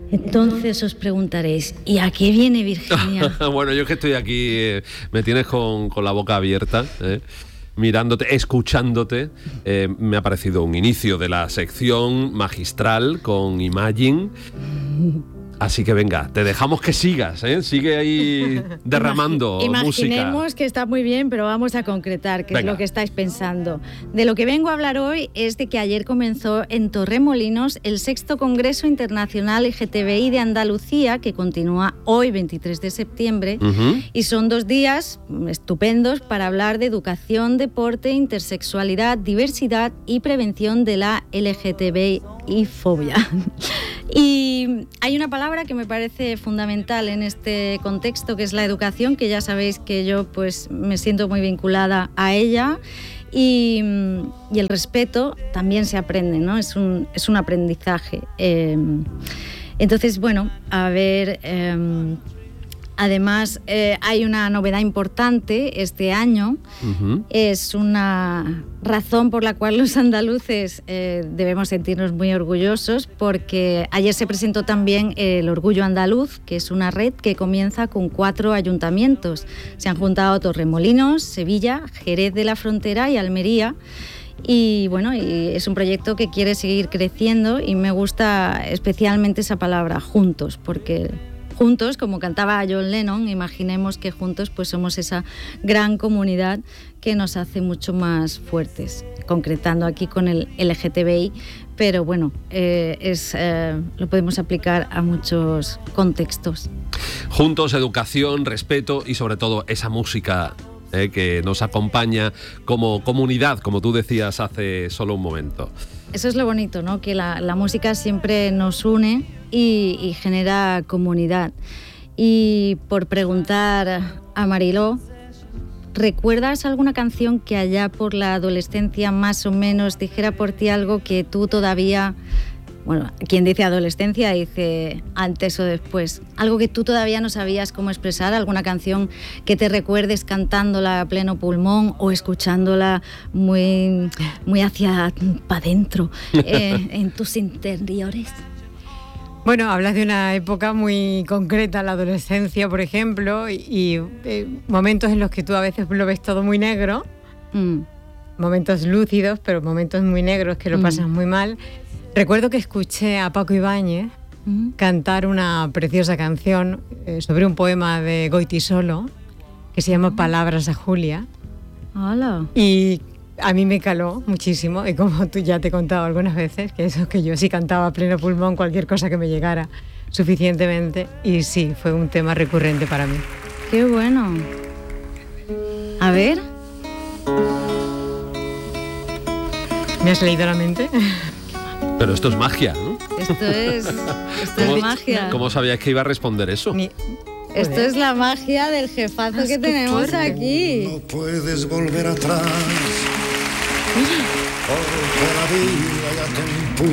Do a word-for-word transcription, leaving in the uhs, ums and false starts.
Entonces os preguntaréis, ¿y a qué viene Virginia? Bueno, yo que estoy aquí, eh, me tienes con, con la boca abierta, ¿eh? Mirándote, escuchándote. Eh, me ha parecido un inicio de la sección magistral con Imagine. Así que venga, te dejamos que sigas, ¿eh? Sigue ahí derramando Imag- música. Imaginemos que está muy bien, pero vamos a concretar qué Venga. es lo que estáis pensando. De lo que vengo a hablar hoy es de que ayer comenzó en Torremolinos el sexto Congreso Internacional L G T B I de Andalucía, que continúa hoy, veintitrés de septiembre, Uh-huh. y son dos días estupendos para hablar de educación, deporte, intersexualidad, diversidad y prevención de la L G T B I fobia. Y hay una palabra que me parece fundamental en este contexto, que es la educación, que ya sabéis que yo pues me siento muy vinculada a ella, y, y el respeto también se aprende, ¿no? Es un, es un aprendizaje. Eh, entonces, bueno, a ver... Eh, Además, eh, hay una novedad importante este año. Uh-huh. Es una razón por la cual los andaluces eh, debemos sentirnos muy orgullosos, porque ayer se presentó también el Orgullo Andaluz, que es una red que comienza con cuatro ayuntamientos. Se han juntado Torremolinos, Sevilla, Jerez de la Frontera y Almería. Y bueno, y es un proyecto que quiere seguir creciendo, y me gusta especialmente esa palabra, juntos, porque... Juntos, como cantaba John Lennon, imaginemos que juntos pues somos esa gran comunidad que nos hace mucho más fuertes, concretando aquí con el L G T B I, pero bueno, eh, es, eh, lo podemos aplicar a muchos contextos. Juntos, educación, respeto y sobre todo esa música eh, que nos acompaña como comunidad, como tú decías hace solo un momento. Eso es lo bonito, ¿no? Que la, la música siempre nos une y, y genera comunidad. Y por preguntar a Mariló, ¿recuerdas alguna canción que allá por la adolescencia más o menos dijera por ti algo que tú todavía... Bueno, quien dice adolescencia dice antes o después. Algo que tú todavía no sabías cómo expresar, alguna canción que te recuerdes cantándola a pleno pulmón o escuchándola muy, muy hacia para adentro, eh, en tus interiores. Bueno, hablas de una época muy concreta, la adolescencia, por ejemplo, y, y eh, momentos en los que tú a veces lo ves todo muy negro, Mm. momentos lúcidos, pero momentos muy negros que lo Mm. pasas muy mal. Recuerdo que escuché a Paco Ibáñez Mm. cantar una preciosa canción eh, sobre un poema de Goytisolo que se llama Palabras a Julia, Hola. y a mí me caló muchísimo, y como tú ya te he contado algunas veces, que eso, que yo sí cantaba a pleno pulmón cualquier cosa que me llegara suficientemente, y sí, fue un tema recurrente para mí. Qué bueno. A ver. ¿Me has leído la mente? Pero esto es magia, ¿no? Esto es, esto ¿Cómo, es magia. ¿Cómo sabías que iba a responder eso? Ni- Esto Joder. es la magia del jefazo que tenemos fuerte. aquí. No puedes volver atrás, porque la vida ya te